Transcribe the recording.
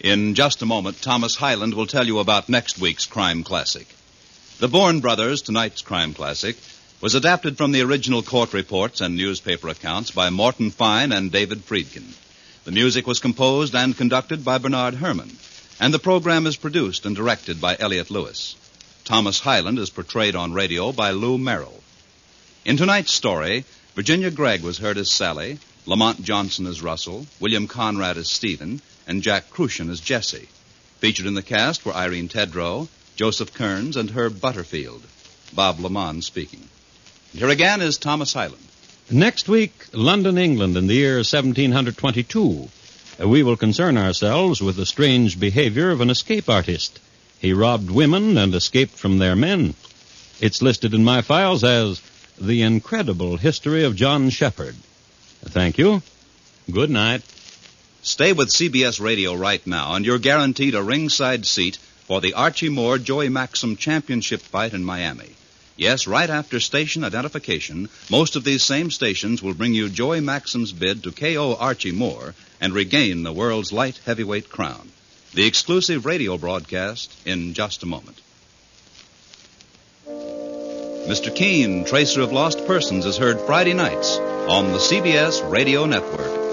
In just a moment, Thomas Hyland will tell you about next week's crime classic. The Bourne Brothers, tonight's crime classic, was adapted from the original court reports and newspaper accounts by Morton Fine and David Friedkin. The music was composed and conducted by Bernard Herrmann, and the program is produced and directed by Elliott Lewis. Thomas Hyland is portrayed on radio by Lou Merrill. In tonight's story, Virginia Gregg was heard as Sally, Lamont Johnson as Russell, William Conrad as Stephen, and Jack Crucian as Jesse. Featured in the cast were Irene Tedrow, Joseph Kearns, and Herb Butterfield. Bob Lamont speaking. And here again is Thomas Hyland. Next week, London, England, in the year 1722. We will concern ourselves with the strange behavior of an escape artist. He robbed women and escaped from their men. It's listed in my files as The Incredible History of John Shepherd. Thank you. Good night. Stay with CBS Radio right now, and you're guaranteed a ringside seat for the Archie Moore Joey Maxim Championship fight in Miami. Yes, right after station identification, most of these same stations will bring you Joey Maxim's bid to KO Archie Moore and regain the world's light heavyweight crown. The exclusive radio broadcast in just a moment. Mr. Keene, Tracer of Lost Persons, is heard Friday nights on the CBS Radio Network.